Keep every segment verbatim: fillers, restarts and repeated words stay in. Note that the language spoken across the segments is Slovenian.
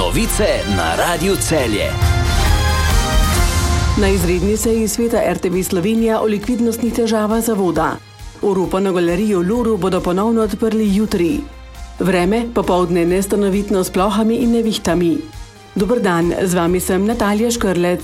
Novice na Radiu Celje. Na izredni seji sveta R T V Slovenija o likvidnostnih težavah zavoda. Oropano galerijo v Loru bodo ponovno odprli jutri. Vreme popoldne nestanovitno s plohami in nevihtami. Dober dan, z vami sem Natalija Škrlec.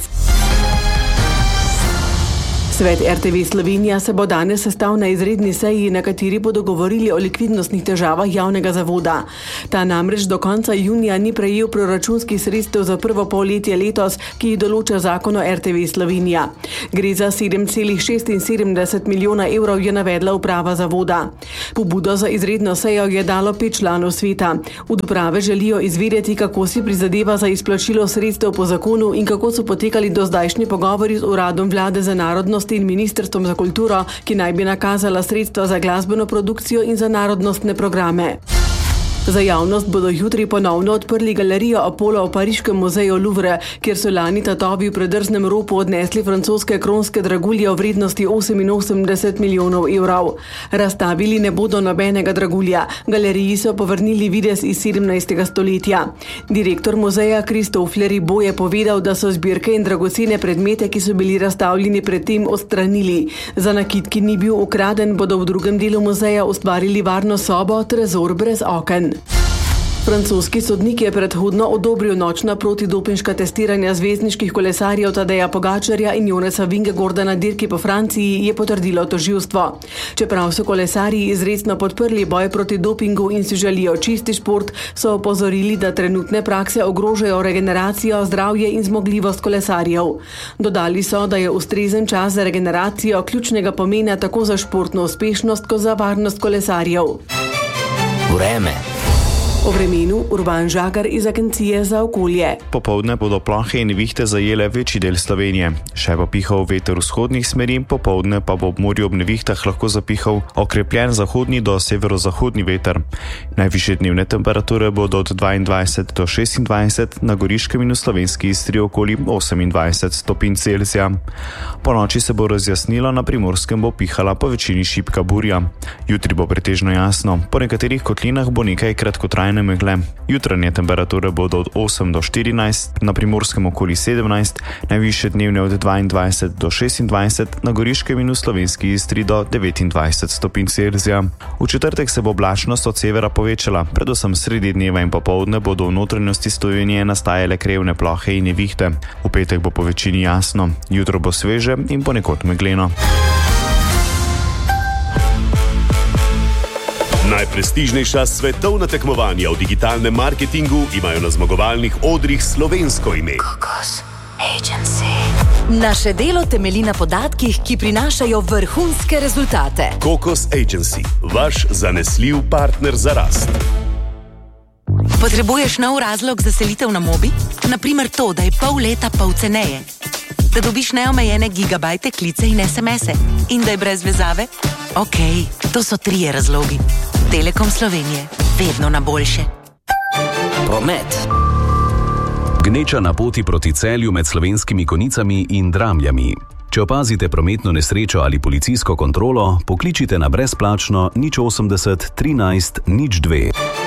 Svet R T V Slovenija se bo danes sestal na izredni seji, na kateri bodo govorili o likvidnostnih težavah javnega zavoda. Ta namreč do konca junija ni prejel proračunskih sredstev za prvo polletje letos, ki jih določa zakon o R T V Slovenija. Gre za sedem celih šestinsedemdeset milijona evrov, je navedla uprava zavoda. Pobudo za izredno sejo je dalo pet članov sveta. Od uprave želijo izvedeti, kako si prizadeva za izplačilo sredstev po zakonu in kako so potekali dozdajšnji pogovori z uradom vlade za narodnost in Ministrstvom za kulturo, ki naj bi nakazala sredstva za glasbeno produkcijo in za narodnostne programe. Za javnost bodo jutri ponovno odprli galerijo Apollo v pariškem muzeju Louvre, kjer so lani tatovi v predrznem ropu odnesli francoske kronske dragulje v vrednosti oseminosemdeset milijonov evrov. Razstavili ne bodo nobenega dragulja. Galeriji so povrnili videz iz sedemnajstega stoletja. Direktor muzeja Kristof Leribo je povedal, da so zbirke in dragocene predmete, ki so bili razstavljeni predtem, odstranili. Za nakit, ki ni bil ukraden, bodo v drugem delu muzeja ustvarili varno sobo, trezor brez oken. Francoski sodnik je predhodno odobril nočna protidopinška testiranja zvezdniških kolesarjev Tadeja Pogačarja in Jonesa Vingegorda na dirki po Franciji, je potrdilo tožilstvo. Čeprav so kolesarji izrecno podprli boj proti dopingu in si želijo čisti šport, so opozorili, da trenutne prakse ogrožajo regeneracijo, zdravje in zmogljivost kolesarjev. Dodali so, da je ustrezen čas za regeneracijo ključnega pomena tako za športno uspešnost kot za varnost kolesarjev. Vreme. O vremenu Urban Žagar iz Agencije za okolje. Popoldne bodo plohe in nevihte zajele večji del Slovenije. Še bo pihal veter vzhodnih smeri, popoldne pa bo ob morju ob nevihtah lahko zapihal okrepljen zahodni do severozahodni veter. Najvišje dnevne temperature bodo od dvaindvajset do šestindvajset, na Goriškem in v slovenski Istri okoli osemindvajset stopinj Celzija. Po noči se bo razjasnilo, na Primorskem bo pihala po večini šibka burja. Jutri bo pretežno jasno, po nekaterih kotlinah bo nekaj kratkotrajne megle. Jutranje temperature bodo od osem do štirinajst, na Primorskem okoli sedemnajst, najvišje dnevne od dvaindvajset do šestindvajset, na Goriškem in v slovenski Istri do devetindvajset stopinj Celzija. V četrtek se bo oblačnost od severa povečala, predvsem sredi dneva in popoldne bodo v notranjosti Slovenije nastajale krevne plohe in nevihte. V petek bo po večini jasno, jutro bo sveže in ponekod megleno. Najprestižnejša svetovna tekmovanja v digitalnem marketingu imajo na zmagovalnih odrih slovensko ime. Kokos Agency. Naše delo temelji na podatkih, ki prinašajo vrhunske rezultate. Kokos Agency, vaš zanesljiv partner za rast. Potrebuješ nov razlog za selitev na Mobi? Naprimer to, da je pol leta pol ceneje. Da dobiš neomejene gigabajte, klice in es em ese. In da je brez vezave? Okej, okay, to so trije razlogi. Telekom Slovenije. Vedno na boljše. Promet. Gneča na poti proti Celju med Slovenskimi Konicami in Dramljami. Če opazite prometno nesrečo ali policijsko kontrolo, pokličite na brezplačno nič osemdeset trinajst nič dve.